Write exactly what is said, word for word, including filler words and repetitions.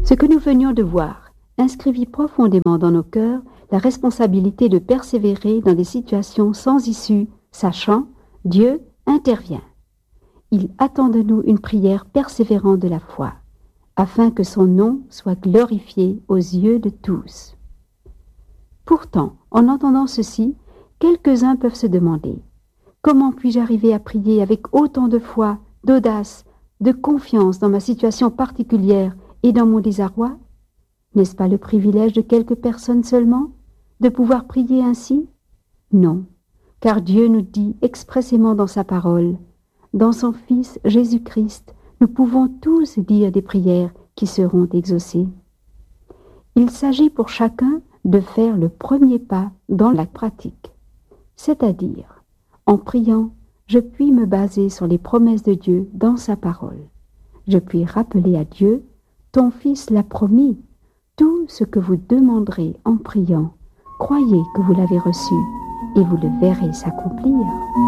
Ce que nous venions de voir inscrivit profondément dans nos cœurs la responsabilité de persévérer dans des situations sans issue, sachant, Dieu intervient. Il attend de nous une prière persévérante de la foi, afin que son nom soit glorifié aux yeux de tous. Pourtant, en entendant ceci, quelques-uns peuvent se demander « Comment puis-je arriver à prier avec autant de foi, d'audace, de confiance dans ma situation particulière et dans mon désarroi? N'est-ce pas le privilège de quelques personnes seulement, de pouvoir prier ainsi? Non, car Dieu nous dit expressément dans sa parole, dans son Fils Jésus-Christ, nous pouvons tous dire des prières qui seront exaucées. Il s'agit pour chacun de faire le premier pas dans la pratique, c'est-à-dire, en priant, je puis me baser sur les promesses de Dieu dans sa parole. Je puis rappeler à Dieu, ton Fils l'a promis, tout ce que vous demanderez en priant, croyez que vous l'avez reçu et vous le verrez s'accomplir.